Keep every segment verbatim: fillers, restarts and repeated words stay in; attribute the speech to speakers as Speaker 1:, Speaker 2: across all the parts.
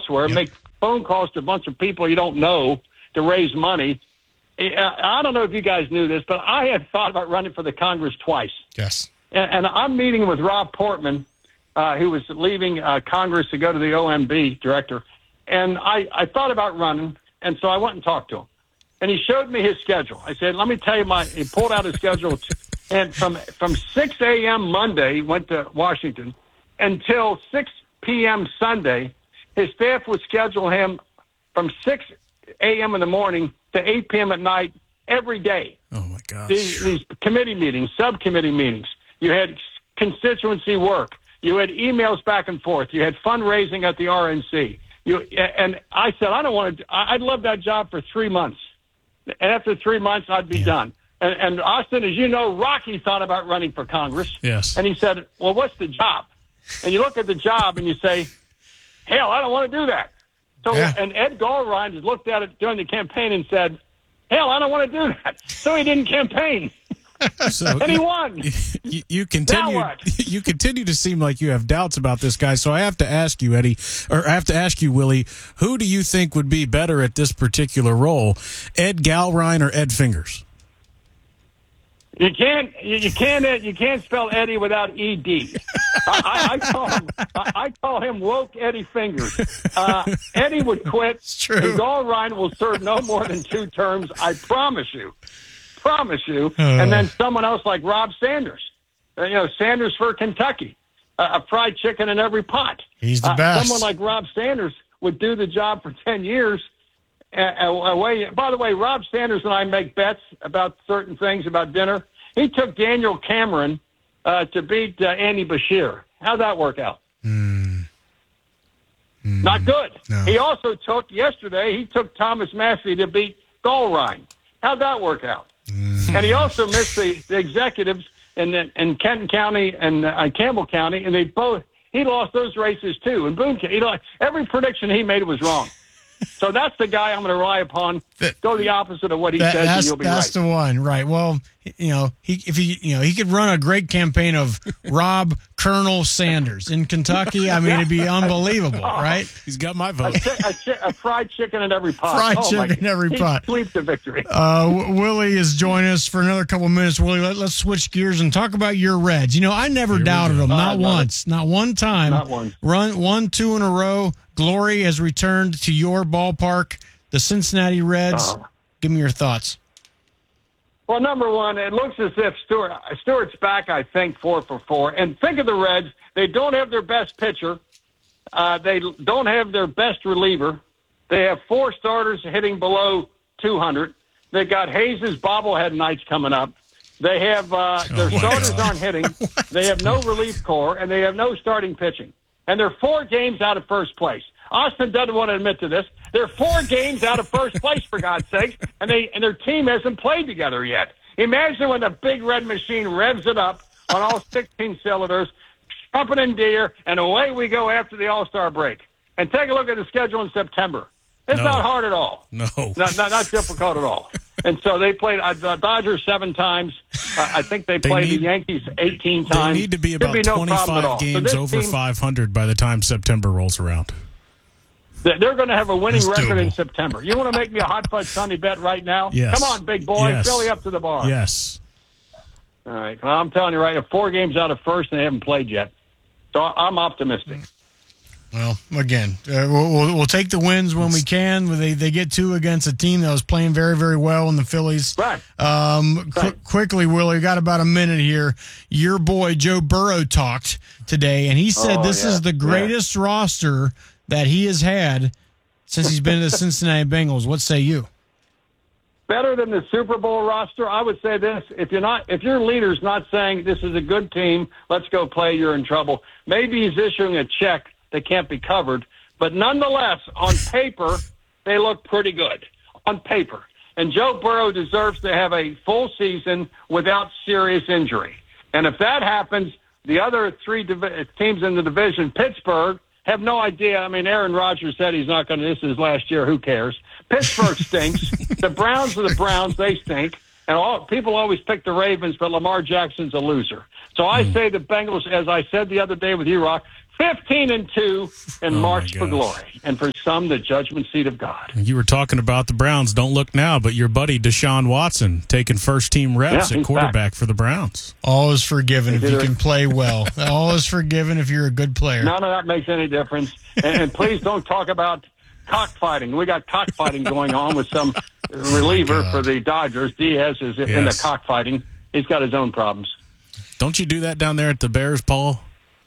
Speaker 1: elsewhere,
Speaker 2: yep.
Speaker 1: make phone calls to a bunch of people you don't know to raise money. I don't know if you guys knew this, but I had thought about running for the Congress twice.
Speaker 2: Yes.
Speaker 1: And, and I'm meeting with Rob Portman, uh, who was leaving uh, Congress to go to the O M B director. And I, I thought about running, and so I went and talked to him. And he showed me his schedule. I said, let me tell you, my. He pulled out his schedule. And from, from six a.m. Monday, he went to Washington, until six p.m. Sunday, his staff would schedule him from six a.m. in the morning to eight p.m. at night every day.
Speaker 2: Oh, my gosh.
Speaker 1: These, these committee meetings, subcommittee meetings. You had constituency work. You had emails back and forth. You had fundraising at the R N C. You, and I said, I don't want to, I'd love that job for three months. And after three months, I'd be yeah. done. And, and Austin, as you know, Rocky thought about running for Congress.
Speaker 2: Yes.
Speaker 1: And he said, well, what's the job? And you look at the job and you say, hell, I don't want to do that. So,
Speaker 2: yeah.
Speaker 1: and Ed Gallrein looked at it during the campaign and said, hell, I don't want to do that. So he didn't campaign.
Speaker 2: So,
Speaker 1: and he won.
Speaker 2: You, you continue. You continue to seem like you have doubts about this guy. So I have to ask you, Eddie, or I have to ask you, Willie, who do you think would be better at this particular role, Ed Gallrein or Ed Fingers?
Speaker 1: You can't. You can't. You can't spell Eddie without E D. I, I call him. I, I call him woke Eddie Fingers. Uh, Eddie would quit.
Speaker 2: It's true.
Speaker 1: And Gallrein will serve no more than two terms. I promise you. Promise you.
Speaker 2: Uh.
Speaker 1: And then someone else like Rob Sanders. Uh, you know, Sanders for Kentucky. Uh, a fried chicken in every pot.
Speaker 2: He's the
Speaker 1: uh,
Speaker 2: best.
Speaker 1: Someone like Rob Sanders would do the job for ten years. Uh, away. By the way, Rob Sanders and I make bets about certain things about dinner. He took Daniel Cameron uh, to beat uh, Andy Bashir. How'd that work out?
Speaker 2: Mm. Mm.
Speaker 1: Not good.
Speaker 2: No.
Speaker 1: He also took, yesterday, he took Thomas Massey to beat Gallrein. How'd that work out?
Speaker 2: Mm.
Speaker 1: And he also missed the, the executives in, the, in Kenton County and uh, Campbell County, and they both, he lost those races too. And Boone County, every prediction he made was wrong. So that's the guy I'm going to rely upon.
Speaker 2: That,
Speaker 1: Go the opposite of what he
Speaker 2: that,
Speaker 1: says,
Speaker 2: that's,
Speaker 1: and you'll be
Speaker 2: that's
Speaker 1: right.
Speaker 2: the one, right? Well, you know, he if he you know he could run a great campaign of Rob Colonel Sanders in Kentucky. I mean, it'd be unbelievable, right?
Speaker 3: He's got my vote.
Speaker 1: A, chi- a, chi- a fried chicken in every pot.
Speaker 2: Fried
Speaker 1: oh,
Speaker 2: chicken in every
Speaker 1: he
Speaker 2: pot.
Speaker 1: Sweep the victory.
Speaker 2: Uh, w- Willie is joining us for another couple of minutes. Willie, let, let's switch gears and talk about your Reds. You know, I never
Speaker 3: Here
Speaker 2: doubted them,
Speaker 1: Oh,
Speaker 2: not once, it. not one time.
Speaker 1: Not one.
Speaker 2: Run one, two in a row. Glory has returned to your ballpark. The Cincinnati Reds.
Speaker 1: Uh-huh.
Speaker 2: Give me your thoughts.
Speaker 1: Well, number one, it looks as if Stewart, Stewart's back, I think, four for four. And think of the Reds. They don't have their best pitcher. Uh, they don't have their best reliever. They have four starters hitting below two hundred. They got Hayes' bobblehead nights coming up. They have uh, their
Speaker 2: Oh,
Speaker 1: starters
Speaker 2: God.
Speaker 1: aren't hitting. They have no relief corps, and they have no starting pitching. And they're four games out of first place. Austin doesn't want to admit to this. They're four games out of first place, for God's sakes, and they and their team hasn't played together yet. Imagine when the big red machine revs it up on all sixteen cylinders, trumpet and deer, and away we go after the All-Star break. And take a look at the schedule in September. It's
Speaker 3: No.
Speaker 1: not hard at all.
Speaker 3: No.
Speaker 1: Not, not, not difficult at all. And so they played uh, the Dodgers seven times. Uh, I think they
Speaker 3: They
Speaker 1: played
Speaker 3: need-
Speaker 1: the Yankees eighteen
Speaker 3: They
Speaker 1: times.
Speaker 3: need to be
Speaker 1: Should
Speaker 3: about
Speaker 1: no problem at
Speaker 3: twenty-five
Speaker 1: all. So
Speaker 3: games
Speaker 1: this
Speaker 3: over
Speaker 1: team-
Speaker 3: five hundred by the time September rolls around.
Speaker 1: They're going to have a winning
Speaker 3: That's
Speaker 1: record in
Speaker 3: doable.
Speaker 1: September. You want to make me a hot fudge sundae bet right now?
Speaker 3: Yes.
Speaker 1: Come on, big boy.
Speaker 3: Yes.
Speaker 1: Philly up to the bar.
Speaker 3: Yes.
Speaker 1: All right. Well, I'm telling you right now, four games out of first, and they haven't played yet. So I'm optimistic.
Speaker 2: Well, again, uh, we'll, we'll, we'll take the wins when we can. They they get two against a team that was playing very, very well in the Phillies.
Speaker 1: Right.
Speaker 2: Um, qu-
Speaker 1: Right.
Speaker 2: Quickly, Willie, got about a minute here. Your boy Joe Burrow talked today, and he said
Speaker 1: Oh,
Speaker 2: this
Speaker 1: yeah.
Speaker 2: is the greatest roster that he has had since he's been to the Cincinnati Bengals. What say you?
Speaker 1: Better than the Super Bowl roster. I would say this: if you're not, if your leader's not saying this is a good team, let's go play, you're in trouble. Maybe he's issuing a check that can't be covered, but nonetheless, on paper, they look pretty good. On paper. And Joe Burrow deserves to have a full season without serious injury. And if that happens, the other three div- teams in the division, Pittsburgh, have no idea. I mean, Aaron Rodgers said he's not going to, this is last year, who cares? Pittsburgh stinks. The Browns are the Browns, they stink. And all, people always pick the Ravens, but Lamar Jackson's a loser. So I say the Bengals, as I said the other day with you, Rock, fifteen and two and
Speaker 2: Oh,
Speaker 1: march
Speaker 2: my
Speaker 1: for
Speaker 2: gosh.
Speaker 1: glory. And for some, the judgment seat of God.
Speaker 2: You were talking about the Browns. Don't look now, but your buddy Deshaun Watson taking first team reps
Speaker 1: Yeah,
Speaker 2: at
Speaker 1: he's
Speaker 2: quarterback
Speaker 1: back.
Speaker 2: for the Browns.
Speaker 4: All is forgiven if
Speaker 1: They
Speaker 4: you
Speaker 1: did
Speaker 4: can
Speaker 1: it.
Speaker 4: play well. All is forgiven if you're a good player.
Speaker 1: None of that makes any difference. And, and please don't talk about cockfighting. We got cockfighting going on with some reliever
Speaker 4: God.
Speaker 1: for the Dodgers. Diaz is in the
Speaker 2: Yes.
Speaker 1: cockfighting. He's got his own problems.
Speaker 2: Don't you do that down there at the Bears, Paul?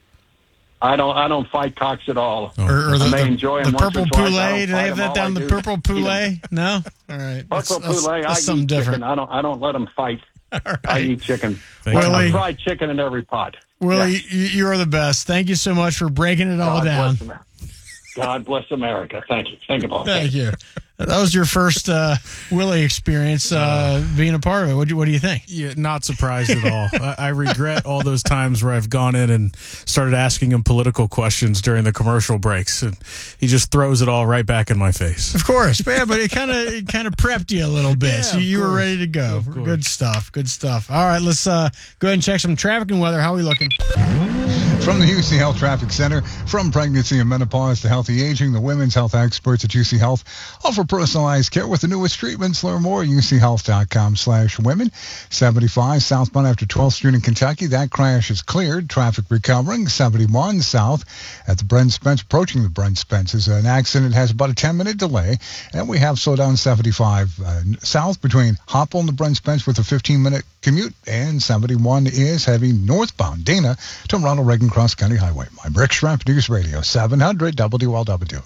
Speaker 1: I don't. I don't fight cocks at all.
Speaker 4: Or, or the,
Speaker 1: I may
Speaker 4: the,
Speaker 1: enjoy
Speaker 4: the
Speaker 1: him once or
Speaker 4: purple
Speaker 1: twice. I
Speaker 4: poulet.
Speaker 1: don't
Speaker 4: Do they
Speaker 1: fight
Speaker 4: have
Speaker 1: them.
Speaker 4: that
Speaker 1: All
Speaker 4: down?
Speaker 1: I
Speaker 4: The
Speaker 1: do
Speaker 4: purple
Speaker 1: is eat
Speaker 4: poulet? No? All right. That's,
Speaker 1: Purple
Speaker 4: that's,
Speaker 1: poulet.
Speaker 4: that's
Speaker 1: I
Speaker 4: something
Speaker 1: eat
Speaker 4: different.
Speaker 1: chicken. I don't. I don't let them fight.
Speaker 4: All
Speaker 1: I
Speaker 4: right.
Speaker 1: eat chicken.
Speaker 2: Thank
Speaker 1: Like
Speaker 4: you.
Speaker 1: a fried chicken in every pot.
Speaker 4: Willie,
Speaker 1: Yeah.
Speaker 4: you, you are the best. Thank you so much for breaking it all
Speaker 1: God
Speaker 4: down.
Speaker 1: bless America. God bless America. Thank you. Think about
Speaker 4: Thank
Speaker 1: that.
Speaker 4: you. That was your first uh, Willie experience uh, being a part of it. What do you, what do you think?
Speaker 2: Yeah, not surprised at all. I, I regret all those times where I've gone in and started asking him political questions during the commercial breaks, and he just throws it all right back in my face.
Speaker 4: Of course, yeah, but it kind of it kind of prepped you a little bit,
Speaker 2: Yeah,
Speaker 4: so
Speaker 2: of
Speaker 4: you were
Speaker 2: course.
Speaker 4: ready to go.
Speaker 2: Of course.
Speaker 4: Good stuff, good stuff. All right, let's uh, go ahead and check some traffic and weather. How are we looking?
Speaker 5: From the U C Health Traffic Center, from pregnancy and menopause to healthy aging, the women's health experts at U C Health offer personalized care with the newest treatments. Learn more at uchealth.com slash women. seventy-five southbound after twelfth Street in Kentucky. That crash is cleared. Traffic recovering. seventy-one south at the Brent Spence, approaching the Brent Spence. Is an accident has about a ten-minute delay. And we have slowed down seventy-five uh, south between Hopple and the Brent Spence with a fifteen-minute commute. And seventy-one is heavy northbound Dana to Ronald Reagan Cross County Highway. I'm Rick Shrimp, News Radio seven hundred W L W.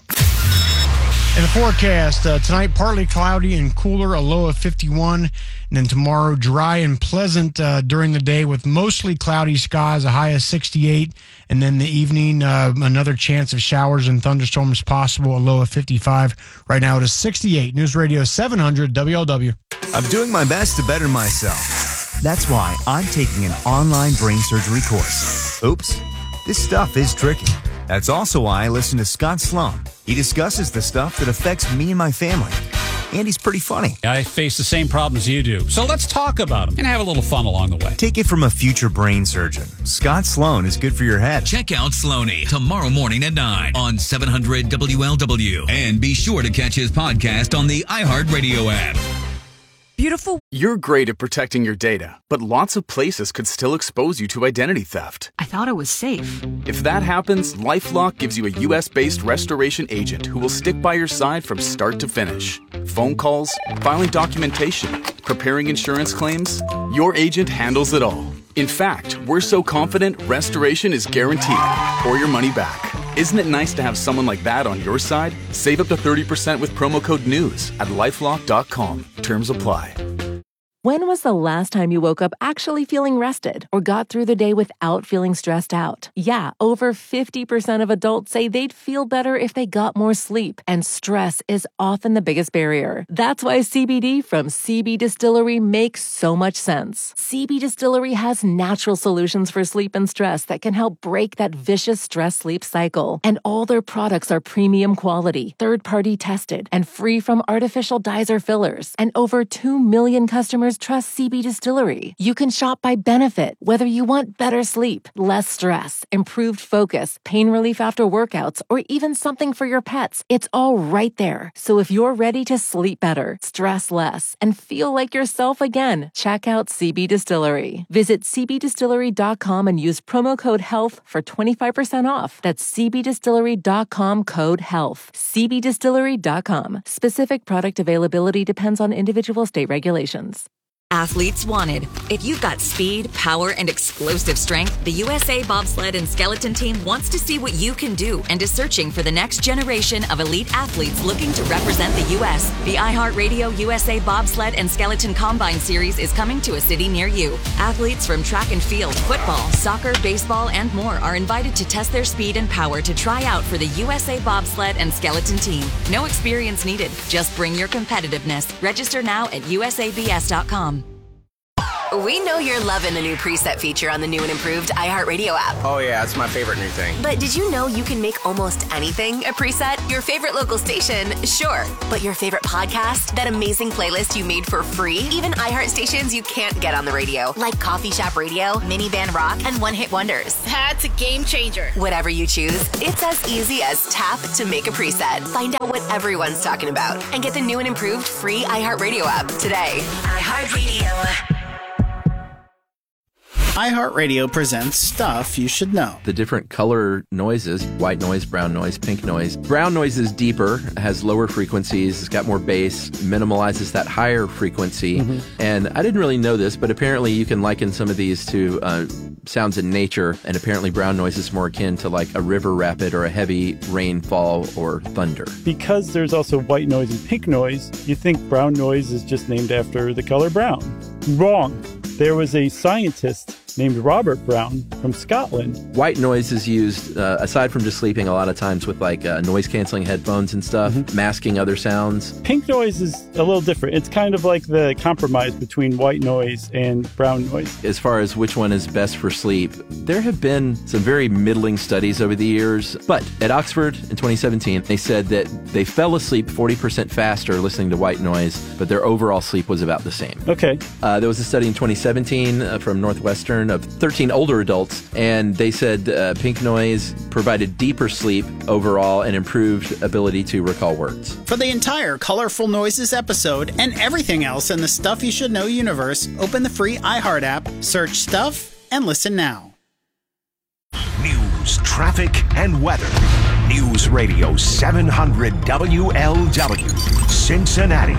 Speaker 4: In the forecast, uh, tonight partly cloudy and cooler, a low of fifty-one. And then tomorrow, dry and pleasant uh, during the day with mostly cloudy skies, a high of sixty-eight. And then the evening, uh, another chance of showers and thunderstorms possible, a low of fifty-five. Right now it is sixty-eight. News Radio seven hundred W L W.
Speaker 6: I'm doing my best to better myself. That's why I'm taking an online brain surgery course. Oops, this stuff is tricky. That's also why I listen to Scott Sloan. He discusses the stuff that affects me and my family. And he's pretty funny.
Speaker 7: I face the same problems you do. So let's talk about them and have a little fun along the way.
Speaker 6: Take it from a future brain surgeon. Scott Sloan is good for your head.
Speaker 8: Check out Sloaney tomorrow morning at nine on seven hundred W L W. And be sure to catch his podcast on the iHeartRadio app.
Speaker 9: Beautiful.
Speaker 10: You're great at protecting your data, but lots of places could still expose you to identity theft.
Speaker 9: I thought it was safe.
Speaker 10: If that happens, LifeLock gives you a U S-based restoration agent who will stick by your side from start to finish. Phone calls, filing documentation, preparing insurance claims, your agent handles it all. In fact, we're so confident restoration is guaranteed or your money back. Isn't it nice to have someone like that on your side? Save up to thirty percent with promo code NEWS at lifelock dot com. Terms apply.
Speaker 11: When was the last time you woke up actually feeling rested or got through the day without feeling stressed out? Yeah, over fifty percent of adults say they'd feel better if they got more sleep, and stress is often the biggest barrier. That's why C B D from C B Distillery makes so much sense. C B Distillery has natural solutions for sleep and stress that can help break that vicious stress-sleep cycle. And all their products are premium quality, third-party tested, and free from artificial dyes or fillers. And over two million customers trust C B Distillery. You can shop by benefit, whether you want better sleep, less stress, improved focus, pain relief after workouts, or even something for your pets. It's all right there. So if you're ready to sleep better, stress less, and feel like yourself again, check out C B Distillery. Visit c b distillery dot com and use promo code HEALTH for twenty-five percent off. That's c b distillery dot com code HEALTH. c b distillery dot com. Specific product availability depends on individual state regulations.
Speaker 12: Athletes wanted. If you've got speed, power, and explosive strength, the U S A Bobsled and Skeleton Team wants to see what you can do and is searching for the next generation of elite athletes looking to represent the U S The iHeartRadio U S A Bobsled and Skeleton Combine Series is coming to a city near you. Athletes from track and field, football, soccer, baseball, and more are invited to test their speed and power to try out for the U S A Bobsled and Skeleton Team. No experience needed. Just bring your competitiveness. Register now at u s a b s dot com.
Speaker 13: We know you're loving the new preset feature on the new and improved iHeartRadio app.
Speaker 14: Oh, yeah, it's my favorite new thing.
Speaker 13: But did you know you can make almost anything a preset? Your favorite local station, sure. But your favorite podcast? That amazing playlist you made for free? Even iHeart stations you can't get on the radio, like Coffee Shop Radio, Minivan Rock, and One Hit Wonders.
Speaker 15: That's a game changer.
Speaker 13: Whatever you choose, it's as easy as tap to make a preset. Find out what everyone's talking about and get the new and improved free iHeartRadio app today.
Speaker 15: iHeartRadio.
Speaker 16: iHeartRadio presents Stuff You Should Know.
Speaker 17: The different color noises, white noise, brown noise, pink noise. Brown noise is deeper, has lower frequencies, it's got more bass, minimalizes that higher frequency. Mm-hmm. And I didn't really know this, but apparently you can liken some of these to uh, sounds in nature, and apparently brown noise is more akin to like a river rapid or a heavy rainfall or thunder.
Speaker 18: Because there's also white noise and pink noise, you think brown noise is just named after the color brown. Wrong. There was a scientist named Robert Brown from Scotland.
Speaker 17: White noise is used, uh, aside from just sleeping, a lot of times with like uh, noise-canceling headphones and stuff, mm-hmm. masking other sounds.
Speaker 18: Pink noise is a little different. It's kind of like the compromise between white noise and brown noise.
Speaker 17: As far as which one is best for sleep, there have been some very middling studies over the years, but at Oxford in twenty seventeen, they said that they fell asleep forty percent faster listening to white noise, but their overall sleep was about the same.
Speaker 18: Okay.
Speaker 17: Uh, there was a study in twenty seventeen uh, from Northwestern of thirteen older adults, and they said uh, pink noise provided deeper sleep overall and improved ability to recall words.
Speaker 16: For the entire Colorful Noises episode and everything else in the Stuff You Should Know universe, open the free iHeart app, search Stuff, and listen now.
Speaker 19: News, traffic, and weather. News Radio seven hundred W L W, Cincinnati.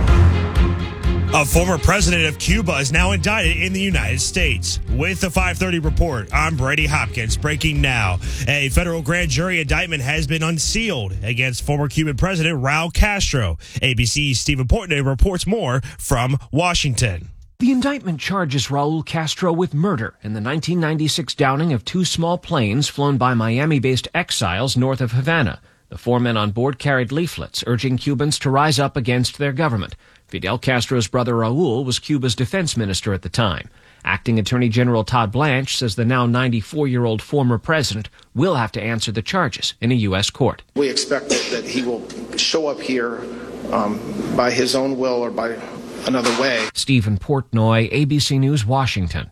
Speaker 20: A former president of Cuba is now indicted in the United States. With the five thirty report, I'm Brady Hopkins. Breaking now. A federal grand jury indictment has been unsealed against former Cuban President Raul Castro. A B C's Stephen Portnoy reports more from Washington.
Speaker 21: The indictment charges Raul Castro with murder in the nineteen ninety-six downing of two small planes flown by Miami-based exiles north of Havana. The four men on board carried leaflets urging Cubans to rise up against their government. Fidel Castro's brother Raul was Cuba's defense minister at the time. Acting Attorney General Todd Blanche says the now ninety-four-year-old former president will have to answer the charges in a U S court.
Speaker 22: We expect that, that he will show up here um, by his own will or by another way.
Speaker 21: Stephen Portnoy, A B C News, Washington.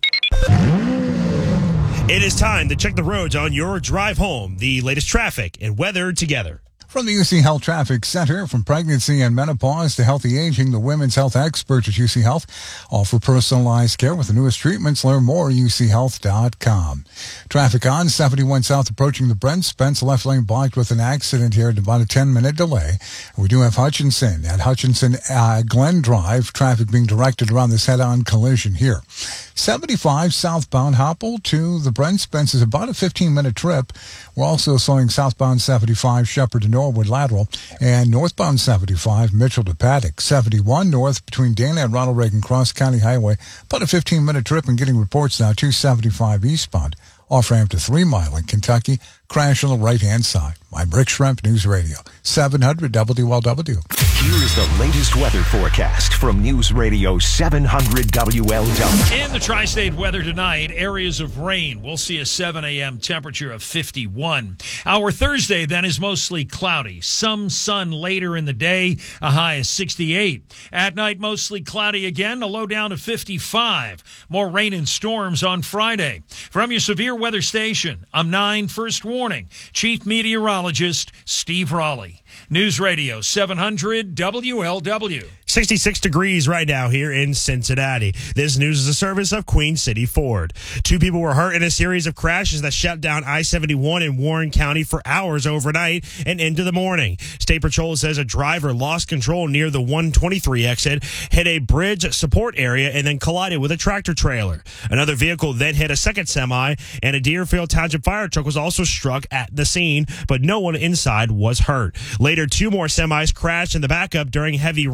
Speaker 20: It is time to check the roads on your drive home. The latest traffic and weather together.
Speaker 5: From the U C Health Traffic Center, from pregnancy and menopause to healthy aging, the women's health experts at U C Health offer personalized care with the newest treatments. Learn more at U C health dot com. Traffic on seventy-one South approaching the Brent Spence, left lane blocked with an accident here at about a ten-minute delay. We do have Hutchinson at Hutchinson uh, Glen Drive. Traffic being directed around this head-on collision here. seventy-five southbound Hopple to the Brent Spence is about a fifteen-minute trip. We're also slowing southbound seventy-five Shepherd to Norwood lateral and northbound seventy-five Mitchell to Paddock. seventy-one north between Dana and Ronald Reagan Cross County Highway, about a fifteen-minute trip, and getting reports now two seventy-five eastbound. Off-ramp to Three Mile in Kentucky. Crash on the right-hand side. I'm Rick Schremp, News Radio seven hundred W L W.
Speaker 19: Here's the latest weather forecast from News Radio seven hundred W L W.
Speaker 23: In the tri-state weather tonight, areas of rain. We'll see a seven a.m. temperature of fifty-one. Our Thursday then is mostly cloudy. Some sun later in the day, a high of sixty-eight. At night, mostly cloudy again, a low down to fifty-five. More rain and storms on Friday. From your severe weather station, I'm nine First Warning. Chief Meteorologist Steve Raleigh. News Radio seven hundred W L W.
Speaker 20: sixty-six degrees right now here in Cincinnati. This news is a service of Queen City Ford. Two people were hurt in a series of crashes that shut down I seventy-one in Warren County for hours overnight and into the morning. State Patrol says a driver lost control near the one twenty-three exit, hit a bridge support area, and then collided with a tractor trailer. Another vehicle then hit a second semi, and a Deerfield Township fire truck was also struck at the scene, but no one inside was hurt. Later, two more semis crashed in the backup during heavy rain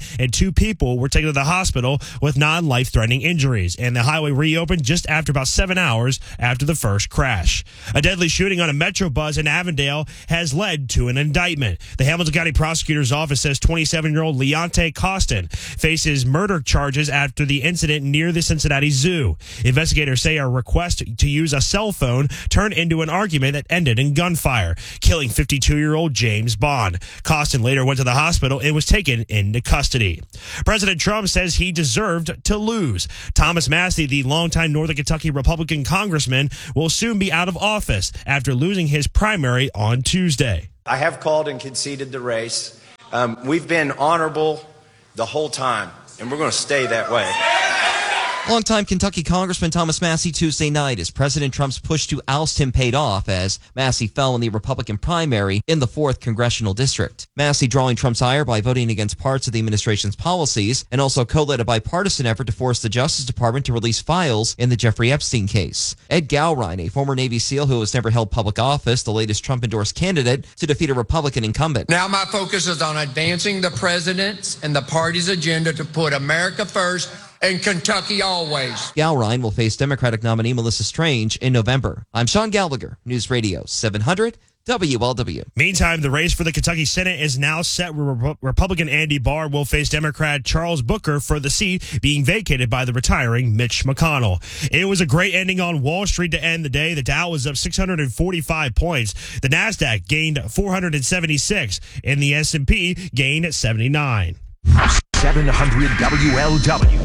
Speaker 20: and two people were taken to the hospital with non-life-threatening injuries, and the highway reopened just after about seven hours after the first crash. A deadly shooting on a Metro bus in Avondale has led to an indictment. The Hamilton County Prosecutor's Office says twenty-seven-year-old Leonte Costin faces murder charges after the incident near the Cincinnati Zoo. Investigators say a request to use a cell phone turned into an argument that ended in gunfire, killing fifty-two-year-old James Bond. Costin later went to the hospital and was taken into custody. President Trump says he deserved to lose. Thomas Massie, the longtime Northern Kentucky Republican congressman, will soon be out of office after losing his primary on Tuesday.
Speaker 1: I have called and conceded the race. Um, we've been honorable the whole time, and we're going to stay that way.
Speaker 3: Longtime Kentucky Congressman Thomas Massie Tuesday night as President Trump's push to oust him paid off as Massie fell in the Republican primary in the fourth Congressional District. Massie drawing Trump's ire by voting against parts of the administration's policies and also co-led a bipartisan effort to force the Justice Department to release files in the Jeffrey Epstein case. Ed Gowrine, a former Navy SEAL who has never held public office, the latest Trump-endorsed candidate to defeat a Republican incumbent.
Speaker 14: Now my focus is on advancing the president's and the party's agenda to put America first and Kentucky always.
Speaker 3: Gowrine will face Democratic nominee Melissa Strange in November. I'm Sean Gallagher, News Radio seven hundred W L W.
Speaker 20: Meantime, the race for the Kentucky Senate is now set where Rep- Republican Andy Barr will face Democrat Charles Booker for the seat being vacated by the retiring Mitch McConnell. It was a great ending on Wall Street to end the day. The Dow was up six hundred forty-five points. The NASDAQ gained four hundred seventy-six, and the S and P gained seventy-nine.
Speaker 19: seven hundred W L W.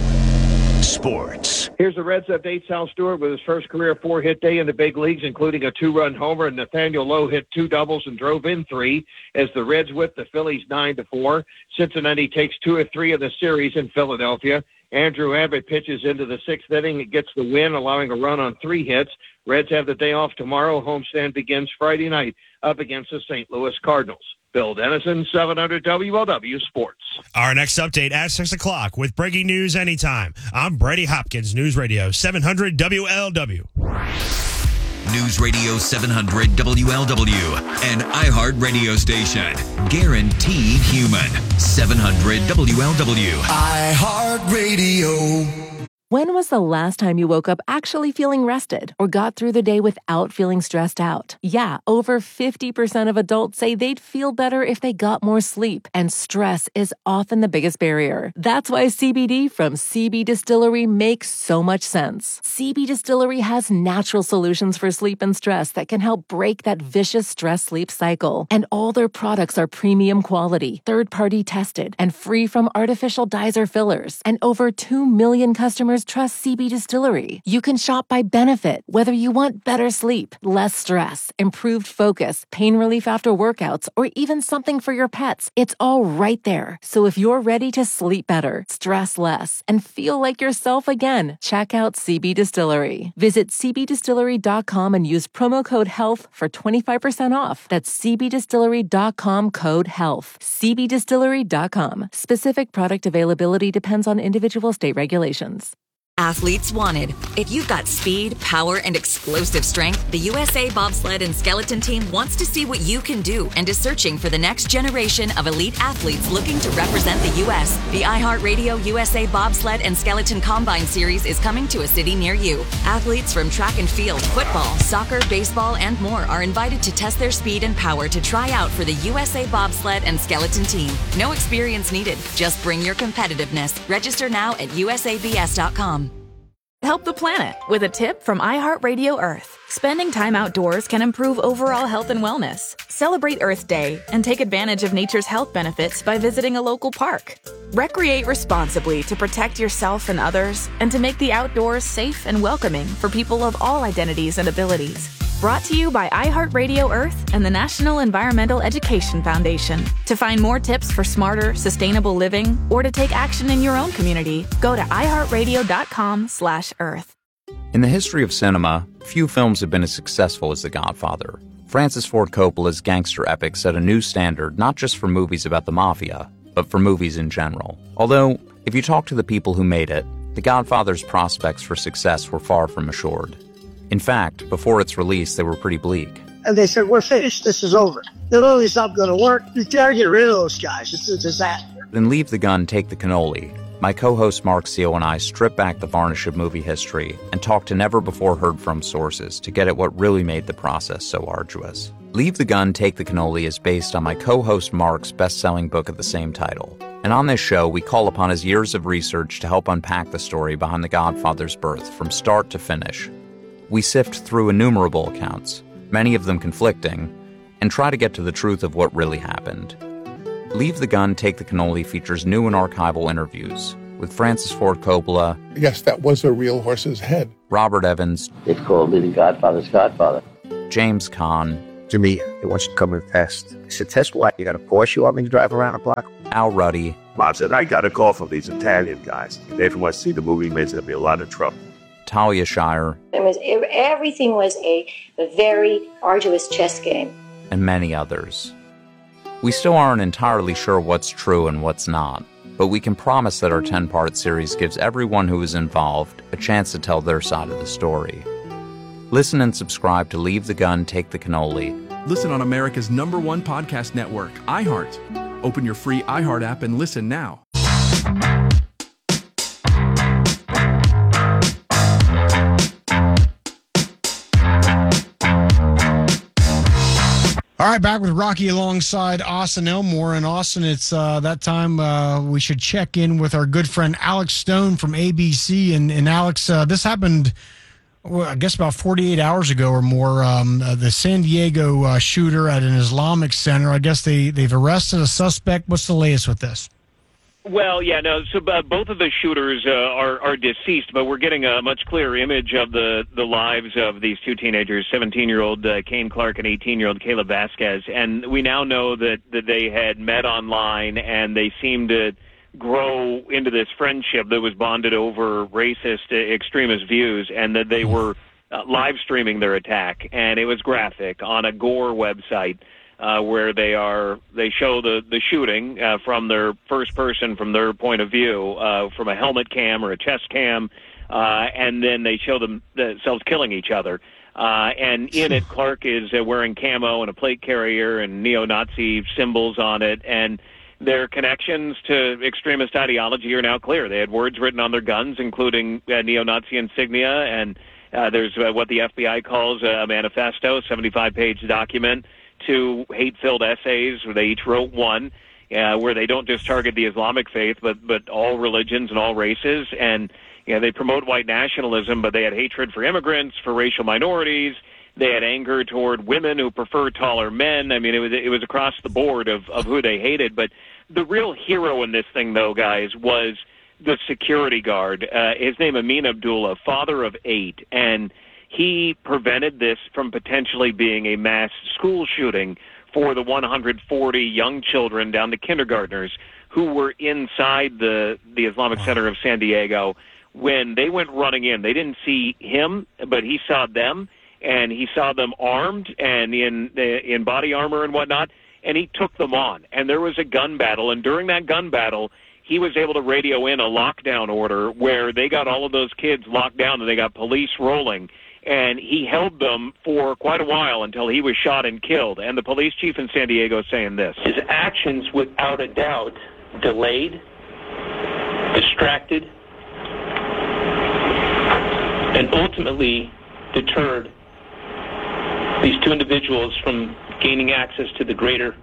Speaker 19: Sports.
Speaker 24: Here's the Reds' update. Sal Stewart with his first career four-hit day in the big leagues, including a two-run homer, and Nathaniel Lowe hit two doubles and drove in three as the Reds whipped the Phillies nine to four. Cincinnati takes two of three of the series in Philadelphia. Andrew Abbott pitches into the sixth inning and gets the win, allowing a run on three hits. Reds have the day off tomorrow. Homestand begins Friday night up against the Saint Louis Cardinals. Bill Dennison, seven hundred W L W Sports.
Speaker 20: Our next update at six o'clock with breaking news anytime. I'm Brady Hopkins, News Radio seven hundred W L W.
Speaker 8: News Radio seven hundred W L W, an iHeart radio station. Guaranteed human. seven hundred W L W.
Speaker 25: iHeart Radio.
Speaker 11: When was the last time you woke up actually feeling rested or got through the day without feeling stressed out? Yeah, over fifty percent of adults say they'd feel better if they got more sleep, and stress is often the biggest barrier. That's why C B D from C B Distillery makes so much sense. C B Distillery has natural solutions for sleep and stress that can help break that vicious stress-sleep cycle. And all their products are premium quality, third-party tested, and free from artificial dyes or fillers. And over two million customers trust C B Distillery. You can shop by benefit, whether you want better sleep, less stress, improved focus, pain relief after workouts, or even something for your pets. It's all right there. So if you're ready to sleep better, stress less, and feel like yourself again, check out C B Distillery. Visit C B distillery dot com and use promo code HEALTH for twenty-five percent off. That's C B distillery dot com code HEALTH. C B distillery dot com. Specific product availability depends on individual state regulations.
Speaker 12: Athletes wanted. If you've got speed, power, and explosive strength, the U S A Bobsled and Skeleton Team wants to see what you can do and is searching for the next generation of elite athletes looking to represent the U S The iHeartRadio U S A Bobsled and Skeleton Combine Series is coming to a city near you. Athletes from track and field, football, soccer, baseball, and more are invited to test their speed and power to try out for the U S A Bobsled and Skeleton Team. No experience needed. Just bring your competitiveness. Register now at U S A B S dot com.
Speaker 26: Help the planet with a tip from iHeartRadio Earth. Spending time outdoors can improve overall health and wellness. Celebrate Earth Day and take advantage of nature's health benefits by visiting a local park. Recreate responsibly to protect yourself and others and to make the outdoors safe and welcoming for people of all identities and abilities. Brought to you by iHeartRadio Earth and the National Environmental Education Foundation. To find more tips for smarter, sustainable living or to take action in your own community, go to iHeartRadio.com slash Earth.
Speaker 27: In the history of cinema, few films have been as successful as The Godfather. Francis Ford Coppola's gangster epic set a new standard not just for movies about the mafia, but for movies in general. Although, if you talk to the people who made it, The Godfather's prospects for success were far from assured. In fact, before its release, they were pretty bleak.
Speaker 28: And they said, we're finished. This is over. They literally stopped going to work. You gotta get rid of those guys. It's a disaster.
Speaker 27: Then Leave the Gun, Take the Cannoli. My co-host Mark Seal and I strip back the varnish of movie history and talk to never-before-heard-from sources to get at what really made the process so arduous. Leave the Gun, Take the Cannoli is based on my co-host Mark's best-selling book of the same title. And on this show, we call upon his years of research to help unpack the story behind The Godfather's birth from start to finish. We sift through innumerable accounts, many of them conflicting, and try to get to the truth of what really happened. Leave the Gun, Take the Cannoli features new and archival interviews with Francis Ford Coppola.
Speaker 2: Yes, that was a real horse's head.
Speaker 27: Robert Evans.
Speaker 4: It's called The Godfather's Godfather.
Speaker 27: James Caan.
Speaker 6: Jimmy, they want you to come and test. I said, test what? You got a Porsche you want me to drive around the block?
Speaker 27: Al Ruddy.
Speaker 7: Mom said, I got a call from these Italian guys. They didn't want to see the movie, means there'll be a lot of trouble.
Speaker 27: Talia Shire.
Speaker 9: It was, everything was a, a very arduous chess game.
Speaker 27: And many others. We still aren't entirely sure what's true and what's not, but we can promise that our ten-part series gives everyone who is involved a chance to tell their side of the story. Listen and subscribe to Leave the Gun, Take the Cannoli.
Speaker 10: Listen on America's number one podcast network, iHeart. Open your free iHeart app and listen now.
Speaker 13: All right, back with Rocky alongside Austin Elmore. And Austin, it's uh, that time uh, we should check in with our good friend Alex Stone from A B C. And, and Alex, uh, this happened, well, I guess, about forty-eight hours ago or more. Um, uh, the San Diego uh, shooter at an Islamic center, I guess they, they've arrested a suspect. What's the latest with this?
Speaker 28: Well, yeah, no. So uh, both of the shooters uh, are are deceased, but we're getting a much clearer image of the the lives of these two teenagers: seventeen-year-old uh, Kane Clark and eighteen-year-old Caleb Vasquez. And we now know that that they had met online, and they seemed to grow into this friendship that was bonded over racist uh, extremist views, and that they were uh, live streaming their attack, and it was graphic on a Gore website. Uh, where they are, they show the the shooting uh, from their first person, from their point of view, uh, from a helmet cam or a chest cam, uh, and then they show them themselves killing each other. Uh, and in it, Clark is uh, wearing camo and a plate carrier and neo-Nazi symbols on it, and their connections to extremist ideology are now clear. They had words written on their guns, including uh, neo-Nazi insignia, and uh, there's uh, what the F B I calls a manifesto, seventy-five page document. Two hate-filled essays where they each wrote one, uh, where they don't just target the Islamic faith, but but all religions and all races. And you know, they promote white nationalism, but they had hatred for immigrants, for racial minorities. They had anger toward women who prefer taller men. I mean, it was it was across the board of of who they hated. But the real hero in this thing, though, guys, was the security guard. Uh, his name Amin Abdullah, father of eight, and he prevented this from potentially being a mass school shooting for the one hundred forty young children down to kindergartners who were inside the, the Islamic Center of San Diego. When they went running in, they didn't see him, but he saw them, and he saw them armed and in, in body armor and whatnot, and he took them on. And there was a gun battle, and during that gun battle, he was able to radio in a lockdown order where they got all of those kids locked down and they got police rolling. And he held them for quite a while until he was shot and killed. And the police chief in San Diego is saying this.
Speaker 29: His actions, without a doubt, delayed, distracted, and ultimately deterred these two individuals from gaining access to the greater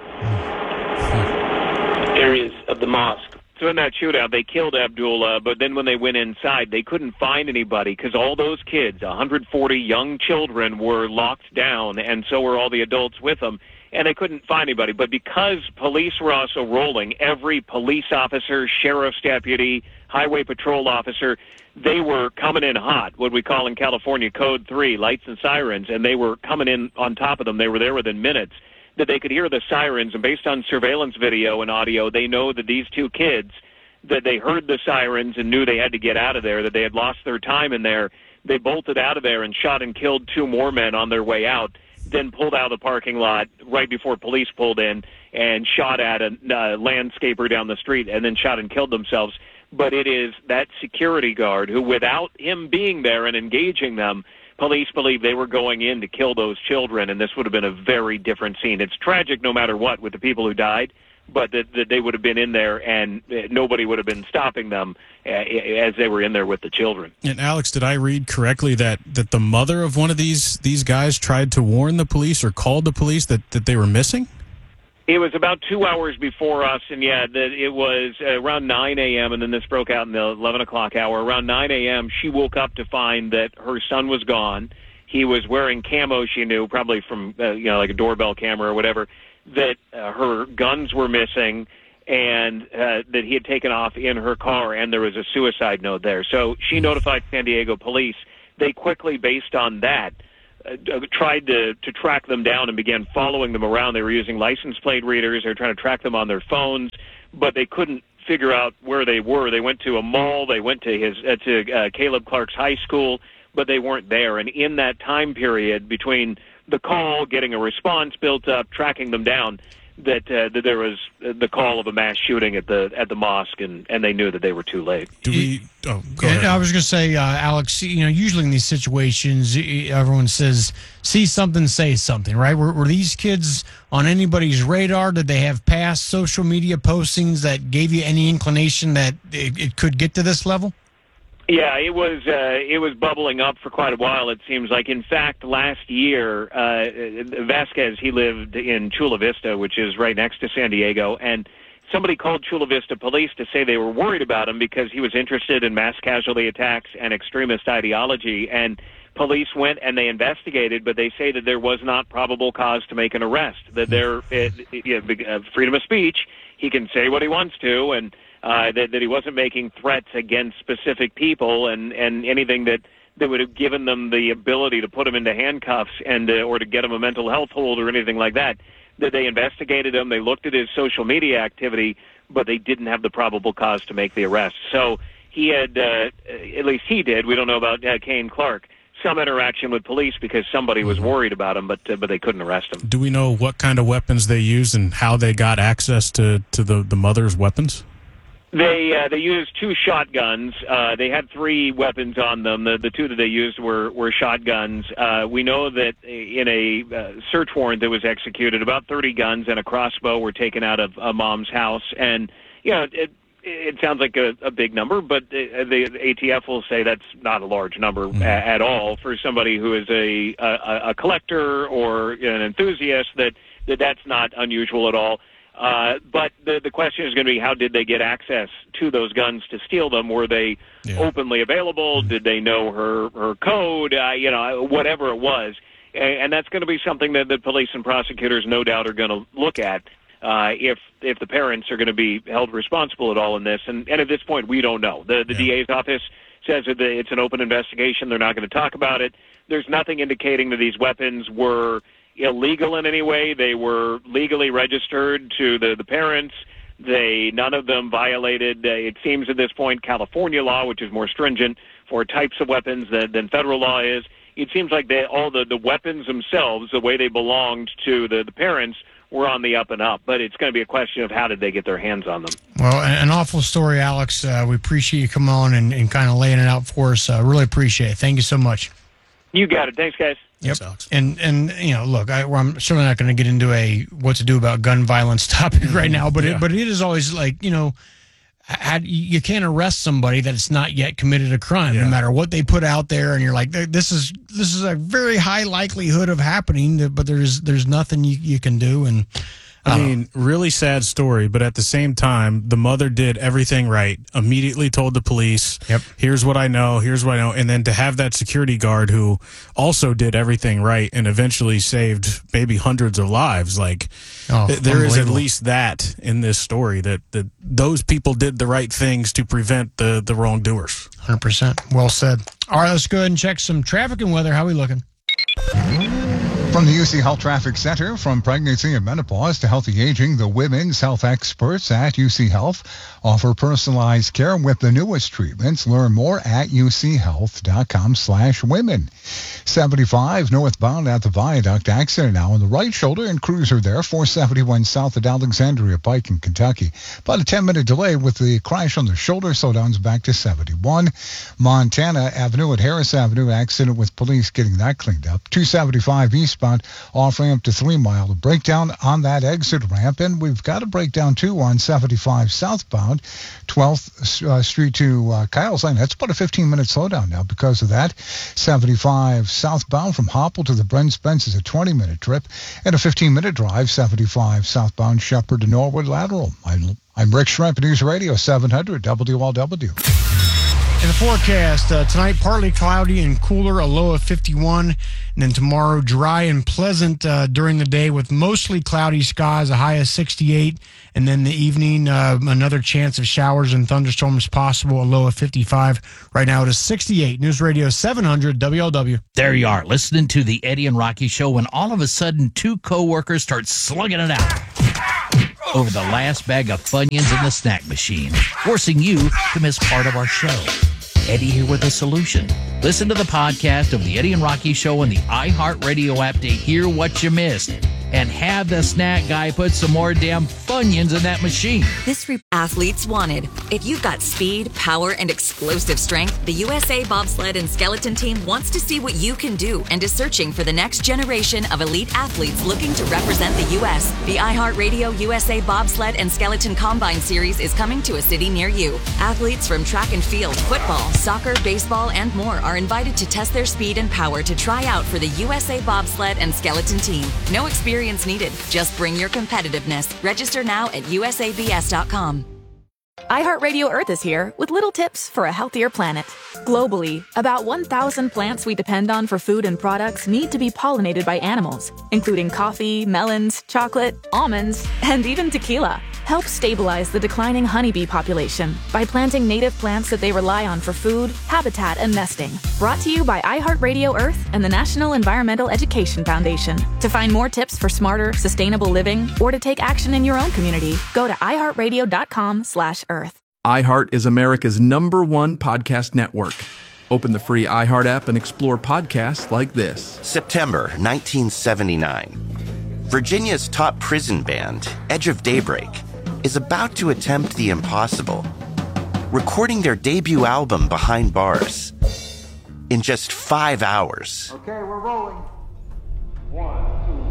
Speaker 29: areas of the mosque.
Speaker 28: So in that shootout, they killed Abdullah, but then when they went inside, they couldn't find anybody because all those kids, one hundred forty young children, were locked down, and so were all the adults with them, and they couldn't find anybody. But because police were also rolling, every police officer, sheriff's deputy, highway patrol officer, they were coming in hot, what we call in California Code three, lights and sirens, and they were coming in on top of them. They were there within minutes. That they could hear the sirens, and based on surveillance video and audio, they know that these two kids, that they heard the sirens and knew they had to get out of there, that they had lost their time in there. They bolted out of there and shot and killed two more men on their way out, then pulled out of the parking lot right before police pulled in and shot at a uh, landscaper down the street and then shot and killed themselves. But it is that security guard who, without him being there and engaging them, police believe they were going in to kill those children, and this would have been a very different scene. It's tragic no matter what with the people who died, but that, that they would have been in there and uh, nobody would have been stopping them uh, as they were in there with the children.
Speaker 1: And Alex, did I read correctly that, that the mother of one of these these guys tried to warn the police or called the police that, that they were missing?
Speaker 28: It was about two hours before us, and yeah, that it was around nine a.m., and then this broke out in the eleven o'clock hour. Around nine a.m., she woke up to find that her son was gone. He was wearing camo, she knew, probably from, uh, you know, like a doorbell camera or whatever, that uh, her guns were missing, and uh, that he had taken off in her car, and there was a suicide note there. So she notified San Diego police. They quickly, based on that, Uh, tried to, to track them down and began following them around. They were using license plate readers. They were trying to track them on their phones, but they couldn't figure out where they were. They went to a mall. They went to his uh, to uh, Caleb Clark's high school, but they weren't there. And in that time period between the call, getting a response built up, tracking them down, that, uh, that there was the call of a mass shooting at the at the mosque, and, and they knew that they were too late.
Speaker 1: Do we? Oh, go
Speaker 13: Yeah,
Speaker 1: ahead.
Speaker 13: I was going to say, uh, Alex, you know, usually in these situations, y- everyone says, see something, say something, right? Were, were these kids on anybody's radar? Did they have past social media postings that gave you any inclination that it, it could get to this level?
Speaker 28: Yeah, it was uh, it was bubbling up for quite a while, it seems like. In fact, last year, uh, Vasquez, he lived in Chula Vista, which is right next to San Diego, and somebody called Chula Vista police to say they were worried about him because he was interested in mass casualty attacks and extremist ideology. And police went and they investigated, but they say that there was not probable cause to make an arrest, that there, it, you know, uh, freedom of speech, he can say what he wants to, and uh, that, that he wasn't making threats against specific people, and, and anything that, that would have given them the ability to put him into handcuffs and uh, or to get him a mental health hold or anything like that. That they investigated him, they looked at his social media activity, but they didn't have the probable cause to make the arrest. So he had, uh, at least he did, we don't know about uh, Kane Clark, some interaction with police because somebody was worried about him, but uh, but they couldn't arrest him.
Speaker 1: Do we know what kind of weapons they used and how they got access to, to the, the mother's weapons?
Speaker 28: They uh, they used two shotguns. Uh, they had three weapons on them. The the two that they used were were shotguns. Uh, we know that in a uh, search warrant that was executed, about thirty guns and a crossbow were taken out of a mom's house. And you know, it it sounds like a, a big number, but the, the A T F will say that's not a large number mm-hmm. a, at all for somebody who is a a, a collector or an enthusiast. That, that that's not unusual at all. Uh, but the the question is going to be, how did they get access to those guns to steal them? Were they yeah. openly available? Mm-hmm. Did they know her her code? Uh, you know, whatever it was, and, and that's going to be something that the police and prosecutors, no doubt, are going to look at uh, if if the parents are going to be held responsible at all in this. And, and at this point, we don't know. The the yeah. D A's office says that it's an open investigation. They're not going to talk about it. There's nothing indicating that these weapons were illegal in any way. They were legally registered to the, the parents. They none of them violated, uh, it seems at this point, California law, which is more stringent for types of weapons than, than federal law is. It seems like they, all the, the weapons themselves, the way they belonged to the, the parents, were on the up and up. But it's going to be a question of how did they get their hands on them.
Speaker 13: Well, an awful story, Alex. Uh, we appreciate you coming on and, and kind of laying it out for us. Uh, really appreciate it. Thank you so much.
Speaker 28: You got it. Thanks, guys.
Speaker 13: Yep. Thanks, and and you know, look, I, well, I'm certainly not going to get into a what to do about gun violence topic right now, but yeah. it, but it is always like, you know, had, you can't arrest somebody that's not yet committed a crime, yeah. no matter what they put out there, and you're like, this is this is a very high likelihood of happening, but there's there's nothing you you can do. And
Speaker 1: I mean, really sad story, but at the same time, the mother did everything right. Immediately told the police,
Speaker 13: yep.
Speaker 1: here's what I know, here's what I know. And then to have that security guard who also did everything right and eventually saved maybe hundreds of lives, like oh, there is at least that in this story, that, that those people did the right things to prevent the, the wrongdoers.
Speaker 13: one hundred percent. Well said. All right, let's go ahead and check some traffic and weather. How are we looking?
Speaker 5: From the U C Health Traffic Center, from pregnancy and menopause to healthy aging, the women's health experts at U C Health offer personalized care with the newest treatments. Learn more at uchealth.com slash women. seventy-five northbound at the Viaduct, accident now on the right shoulder and cruiser there, four seventy-one south at Alexandria Pike in Kentucky. About a ten-minute delay with the crash on the shoulder, slowdowns back to seventy-one. Montana Avenue at Harris Avenue, accident with police getting that cleaned up. two seventy-five eastbound westbound off-ramp to Three Mile. A breakdown on that exit ramp, and we've got a breakdown, too, on seventy-five southbound, twelfth uh, Street to uh, Kyle's Lane. That's about a fifteen-minute slowdown now because of that. seventy-five southbound from Hopple to the Brent Spence is a twenty-minute trip, and a fifteen-minute drive, seventy-five southbound Shepherd to Norwood Lateral. I'm, I'm Rick Schremp, News Radio seven hundred W L W.
Speaker 13: In the forecast, uh, tonight partly cloudy and cooler, a low of fifty-one. And then tomorrow, dry and pleasant uh, during the day with mostly cloudy skies, a high of sixty-eight. And then the evening, uh, another chance of showers and thunderstorms possible, a low of fifty-five. Right now it is sixty-eight. News Radio seven hundred W L W.
Speaker 3: There you are, listening to the Eddie and Rocky Show when all of a sudden two co-workers start slugging it out over the last bag of Funyuns in the snack machine, forcing you to miss part of our show. Eddie here with a solution. Listen to the podcast of the Eddie and Rocky Show on the iHeartRadio app to hear what you missed. And have the snack guy put some more damn Funyuns in that machine.
Speaker 12: This re- athletes wanted. If you've got speed, power, and explosive strength, the U S A Bobsled and Skeleton Team wants to see what you can do and is searching for the next generation of elite athletes looking to represent the U S. The iHeartRadio U S A Bobsled and Skeleton Combine Series is coming to a city near you. Athletes from track and field, football, soccer, baseball, and more are invited to test their speed and power to try out for the U S A Bobsled and Skeleton Team. No experience needed. Just bring your competitiveness. Register now at U S A B S dot com.
Speaker 26: iHeartRadio Earth is here with little tips for a healthier planet. Globally, about one thousand plants we depend on for food and products need to be pollinated by animals, including coffee, melons, chocolate, almonds, and even tequila. Help stabilize the declining honeybee population by planting native plants that they rely on for food, habitat, and nesting. Brought to you by iHeartRadio Earth and the National Environmental Education Foundation. To find more tips for smarter, sustainable living, or to take action in your own community, go to iHeartRadio.com slash Earth.
Speaker 10: iHeart is America's number one podcast network. Open the free iHeart app and explore podcasts like this.
Speaker 14: September nineteen seventy-nine. Virginia's top prison band, Edge of Daybreak, is about to attempt the impossible, recording their debut album Behind Bars in just five hours.
Speaker 15: Okay, we're rolling. One,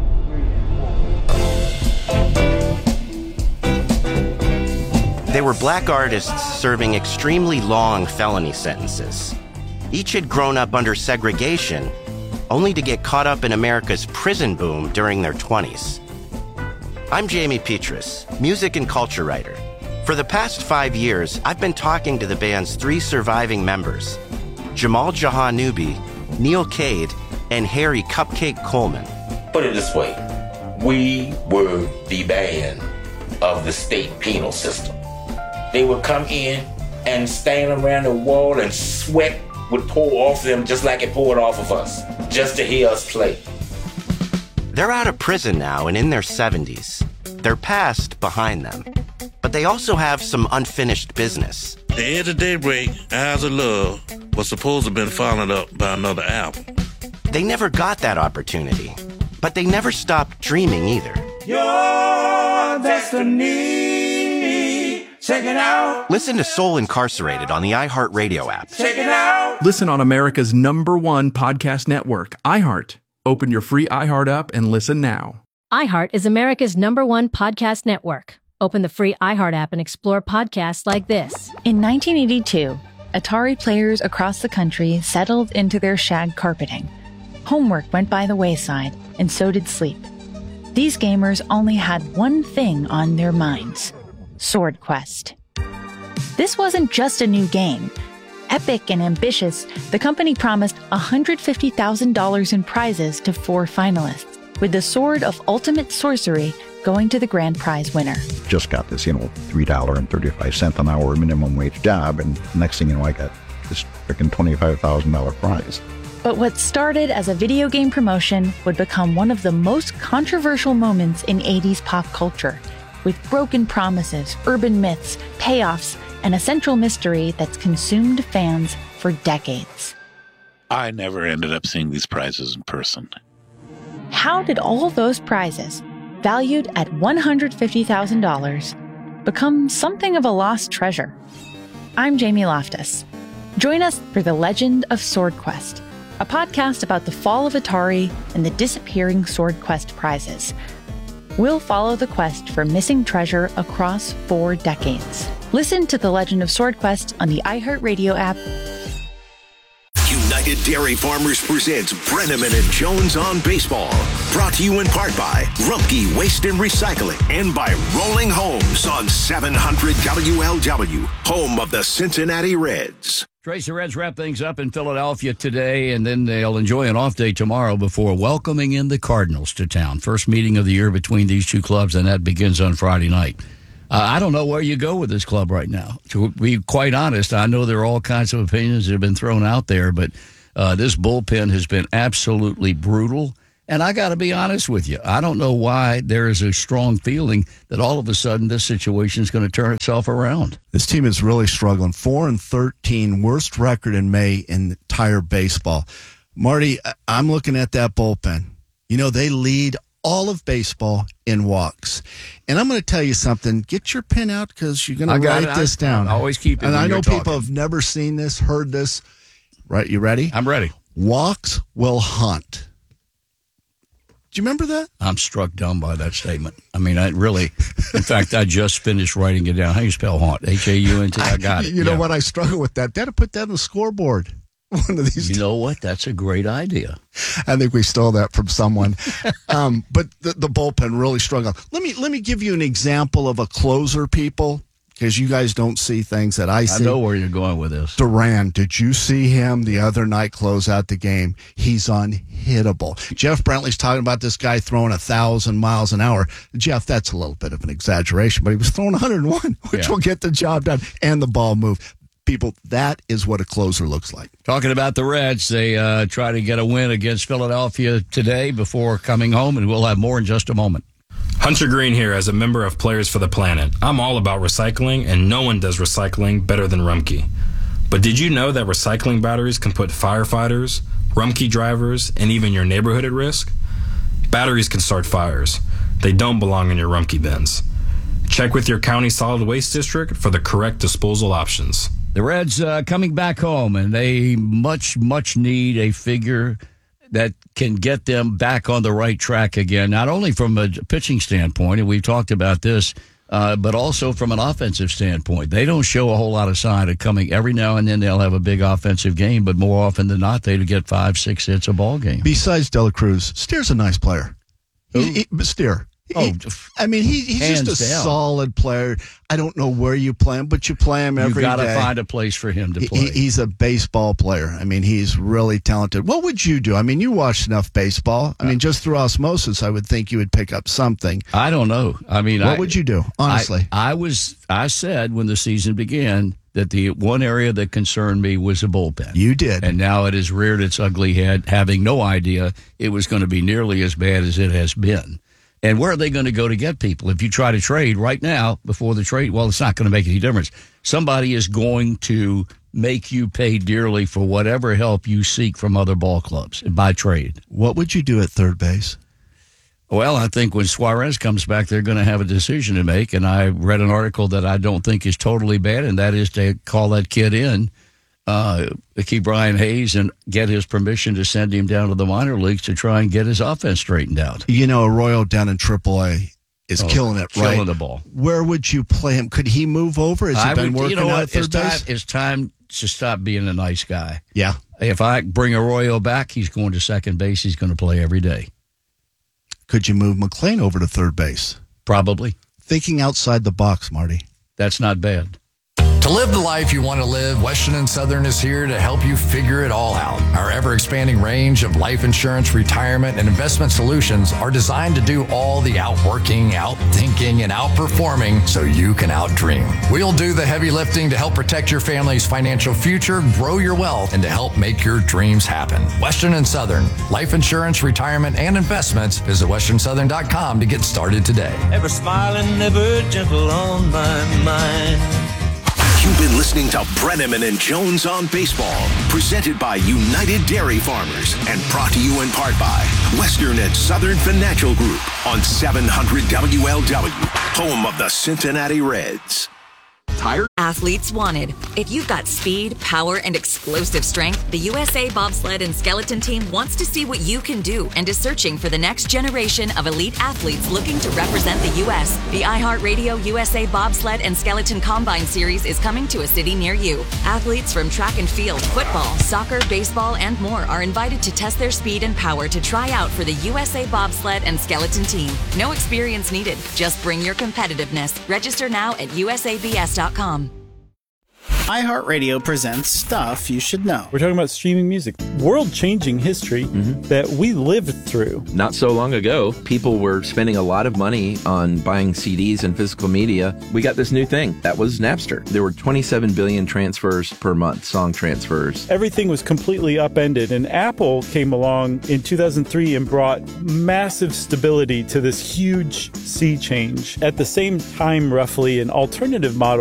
Speaker 15: two, three, four.
Speaker 14: They were black artists serving extremely long felony sentences. Each had grown up under segregation, only to get caught up in America's prison boom during their twenties. I'm Jamie Petrus, music and culture writer. For the past five years, I've been talking to the band's three surviving members, Jamal Jahanoubi, Neil Cade, and Harry Cupcake Coleman.
Speaker 16: Put it this way, we were the band of the state penal system. They would come in and stand around the wall and sweat would pour off them just like it poured off of us, just to hear us play.
Speaker 14: They're out of prison now and in their seventies. Their past behind them. But they also have some unfinished business.
Speaker 17: The Edge of Daybreak, Eyes of Love, was supposed to have been followed up by another album.
Speaker 14: They never got that opportunity, but they never stopped dreaming either.
Speaker 15: Your destiny, check it out.
Speaker 14: Listen to Soul Incarcerated on the iHeartRadio app.
Speaker 15: Check it out.
Speaker 10: Listen on America's number one podcast network, iHeart. Open your free iHeart app and listen now.
Speaker 18: iHeart is America's number one podcast network. Open the free iHeart app and explore podcasts like this.
Speaker 21: In nineteen eighty-two, Atari players across the country settled into their shag carpeting. Homework went by the wayside, and so did sleep. These gamers only had one thing on their minds: Sword Quest. This wasn't just a new game. Epic and ambitious, the company promised one hundred fifty thousand dollars in prizes to four finalists, with the Sword of Ultimate Sorcery going to the grand prize winner.
Speaker 22: Just got this, you know, three dollars and thirty-five cents an hour minimum wage job, and next thing you know, I got this freaking twenty-five thousand dollars prize.
Speaker 21: But what started as a video game promotion would become one of the most controversial moments in eighties pop culture, with broken promises, urban myths, payoffs, and a central mystery that's consumed fans for decades.
Speaker 23: I never ended up seeing these prizes in person.
Speaker 21: How did all those prizes, valued at one hundred fifty thousand dollars, become something of a lost treasure? I'm Jamie Loftus. Join us for The Legend of Sword Quest, a podcast about the fall of Atari and the disappearing Sword Quest prizes. We'll follow the quest for missing treasure across four decades. Listen to The Legend of Sword Quest on the iHeartRadio app.
Speaker 2: United Dairy Farmers presents Brenneman and Jones on Baseball. Brought to you in part by Rumpke Waste and Recycling and by Rolling Homes on seven hundred W L W, home of the Cincinnati Reds.
Speaker 4: Tracy Reds wrap things up in Philadelphia today, and then they'll enjoy an off day tomorrow before welcoming in the Cardinals to town. First meeting of the year between these two clubs, and that begins on Friday night. Uh, I don't know where you go with this club right now. To be quite honest, I know there are all kinds of opinions that have been thrown out there, but uh, this bullpen has been absolutely brutal. And I got to be honest with you. I don't know why there is a strong feeling that all of a sudden this situation is going to turn itself around.
Speaker 6: This team is really struggling. four and thirteen, worst record in May in entire baseball. Marty, I'm looking at that bullpen. You know, they lead all of baseball in walks. And I'm going to tell you something. Get your pen out because you're going to write
Speaker 4: it.
Speaker 6: this
Speaker 4: I,
Speaker 6: down.
Speaker 4: I always keep it.
Speaker 6: And
Speaker 4: when
Speaker 6: I know
Speaker 4: you're
Speaker 6: people
Speaker 4: talking.
Speaker 6: have never seen this, heard this. Right? You ready?
Speaker 4: I'm ready.
Speaker 6: Walks will hunt. Do you remember that?
Speaker 4: I'm struck dumb by that statement. I mean, I really, in fact, I just finished writing it down. How do you spell haunt? H A U N T. I got it.
Speaker 6: You know
Speaker 4: yeah.
Speaker 6: what? I struggle with that. Dad, put that on the scoreboard. One of these.
Speaker 4: You know what? That's a great idea.
Speaker 6: I think we stole that from someone. um, but the, the bullpen really struggled. Let me let me give you an example of a closer, people, because you guys don't see things that I see.
Speaker 4: I know where you're going with this.
Speaker 6: Duran, did you see him the other night close out the game? He's unhittable. Jeff Brantley's talking about this guy throwing a thousand miles an hour. Jeff, that's a little bit of an exaggeration, but he was throwing one hundred one, which
Speaker 4: yeah.
Speaker 6: will get the job done, and the ball moved. People, that is what a closer looks like.
Speaker 4: Talking about the Reds, they uh, try to get a win against Philadelphia today before coming home, and we'll have more in just a moment.
Speaker 8: Hunter Green here as a member of Players for the Planet. I'm all about recycling, and no one does recycling better than Rumpke. But did you know that recycling batteries can put firefighters, Rumpke drivers, and even your neighborhood at risk? Batteries can start fires. They don't belong in your Rumpke bins. Check with your county solid waste district for the correct disposal options.
Speaker 4: The Reds uh, coming back home, and they much, much need a figure that can get them back on the right track again, not only from a pitching standpoint, and we've talked about this, uh, but also from an offensive standpoint. They don't show a whole lot of sign of coming. Every now and then they'll have a big offensive game, but more often than not, they get five, six hits a ball game.
Speaker 6: Besides Dela Cruz, Steer's a nice player. He, he, Steer.
Speaker 4: Oh,
Speaker 6: he, I mean, he, he's just a
Speaker 4: down.
Speaker 6: solid player. I don't know where you play him, but you play him every day.
Speaker 4: You've got to find a place for him to play.
Speaker 6: He, he's a baseball player. I mean, he's really talented. What would you do? I mean, you watched enough baseball. I mean, just through osmosis, I would think you would pick up something.
Speaker 4: I don't know. I mean,
Speaker 6: what
Speaker 4: I,
Speaker 6: would you do, honestly?
Speaker 4: I, I was. I said when the season began that the one area that concerned me was the bullpen.
Speaker 6: You did.
Speaker 4: And now it has reared its ugly head, having no idea it was going to be nearly as bad as it has been. And where are they going to go to get people? If you try to trade right now before the trade, well, it's not going to make any difference. Somebody is going to make you pay dearly for whatever help you seek from other ball clubs by trade.
Speaker 6: What would you do at third base?
Speaker 4: Well, I think when Suarez comes back, they're going to have a decision to make. And I read an article that I don't think is totally bad, and that is to call that kid in, uh, keep Brian Hayes, and get his permission to send him down to the minor leagues to try and get his offense straightened out.
Speaker 6: You know, Arroyo down in triple A is
Speaker 4: oh,
Speaker 6: killing it, right?
Speaker 4: Killing the ball.
Speaker 6: Where would you play him? Could he move over? Has he
Speaker 4: I
Speaker 6: been
Speaker 4: would,
Speaker 6: working
Speaker 4: you know
Speaker 6: out
Speaker 4: what?
Speaker 6: at third
Speaker 4: it's time,
Speaker 6: base?
Speaker 4: It's time to stop being a nice guy.
Speaker 6: Yeah.
Speaker 4: If I bring Arroyo back, he's going to second base. He's going to play every day.
Speaker 6: Could you move McLean over to third base?
Speaker 4: Probably.
Speaker 6: Thinking outside the box, Marty.
Speaker 4: That's not bad.
Speaker 11: To live the life you want to live, Western and Southern is here to help you figure it all out. Our ever-expanding range of life insurance, retirement, and investment solutions are designed to do all the outworking, outthinking, and outperforming so you can outdream. We'll do the heavy lifting to help protect your family's financial future, grow your wealth, and to help make your dreams happen. Western and Southern, life insurance, retirement, and investments. Visit western southern dot com to get started today.
Speaker 15: Ever smiling, ever gentle on my mind.
Speaker 2: You've been listening to Brenneman and Jones on Baseball, presented by United Dairy Farmers and brought to you in part by Western and Southern Financial Group on seven hundred W L W, home of the Cincinnati Reds.
Speaker 7: tired?
Speaker 12: Athletes wanted. If you've got speed, power, and explosive strength, the U S A Bobsled and Skeleton Team wants to see what you can do and is searching for the next generation of elite athletes looking to represent the U S The iHeartRadio U S A Bobsled and Skeleton Combine Series is coming to a city near you. Athletes from track and field, football, soccer, baseball, and more are invited to test their speed and power to try out for the U S A Bobsled and Skeleton Team. No experience needed. Just bring your competitiveness. Register now at U S A B S dot com.
Speaker 9: iHeartRadio presents Stuff You Should Know.
Speaker 19: We're talking about streaming music, world-changing history mm-hmm. that we lived through.
Speaker 20: Not so long ago, people were spending a lot of money on buying C Ds and physical media. We got this new thing. That was Napster. There were twenty-seven billion transfers per month, song transfers.
Speaker 19: Everything was completely upended, and Apple came along in two thousand three and brought massive stability to this huge sea change. At the same time, roughly, an alternative model